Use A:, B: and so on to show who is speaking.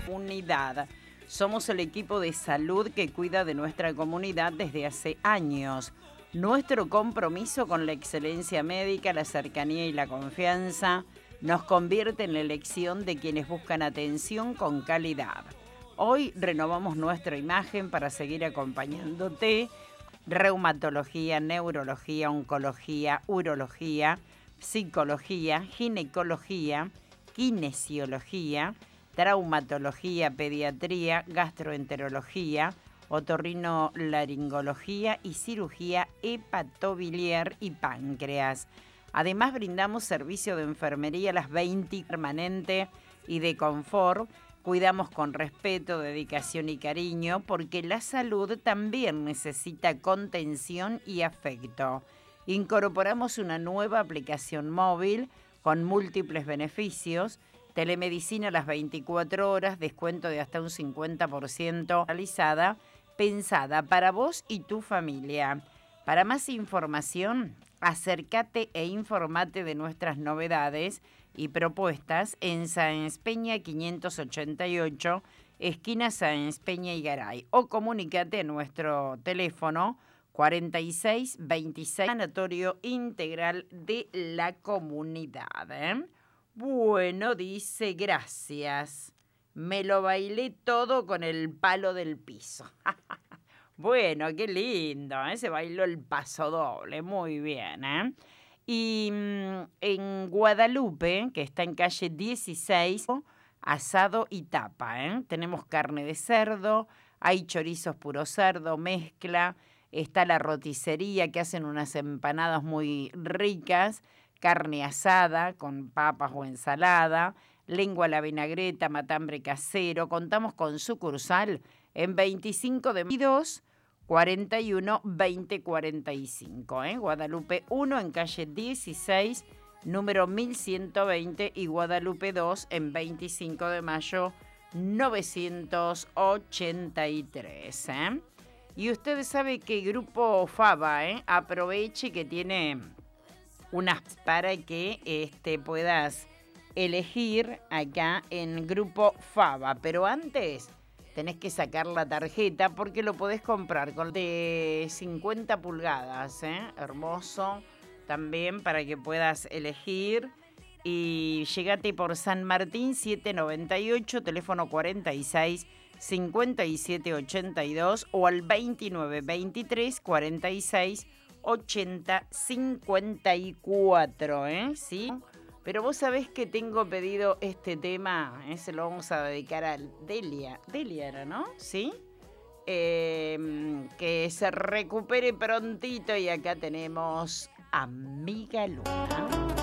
A: comunidad. Somos el equipo de salud que cuida de nuestra comunidad desde hace años. Nuestro compromiso con la excelencia médica, la cercanía y la confianza nos convierte en la elección de quienes buscan atención con calidad. Hoy renovamos nuestra imagen para seguir acompañándote. Reumatología, neurología, oncología, urología, psicología, ginecología, kinesiología, traumatología, pediatría, gastroenterología, otorrinolaringología y cirugía hepatobiliar y páncreas. Además, brindamos servicio de enfermería a las 20 permanente y de confort. Cuidamos con respeto, dedicación y cariño porque la salud también necesita contención y afecto. Incorporamos una nueva aplicación móvil con múltiples beneficios, telemedicina a las 24 horas, descuento de hasta un 50% realizada, pensada para vos y tu familia. Para más información, acércate e informate de nuestras novedades y propuestas en Sáenz Peña 588, esquina Sáenz Peña y Garay, o comunícate a nuestro teléfono 4626, Sanatorio Integral de la Comunidad. Bueno, dice, gracias. Me lo bailé todo con el palo del piso. Bueno, qué lindo, se bailó el paso doble, muy bien, Y en Guadalupe, que está en calle 16, asado y tapa, Tenemos carne de cerdo, hay chorizos puro cerdo, mezcla, está la roticería que hacen unas empanadas muy ricas, carne asada con papas o ensalada, lengua a la vinagreta, matambre casero. Contamos con sucursal en 25 de 2 41 20 45, Guadalupe 1 en calle 16, número 1120 y Guadalupe 2 en 25 de mayo 983, Y ustedes saben que Grupo Fava, aproveche que tiene unas para que puedas elegir acá en Grupo Fava, pero antes tenés que sacar la tarjeta porque lo podés comprar con de 50 pulgadas, hermoso también para que puedas elegir. Y llegate por San Martín 798, teléfono 46 57 82 o al 29 23 46 80 54, ¿sí? Pero vos sabés que tengo pedido este tema, se lo vamos a dedicar a Delia. Delia era, ¿no? ¿Sí? Que se recupere prontito y acá tenemos Amiga Luna.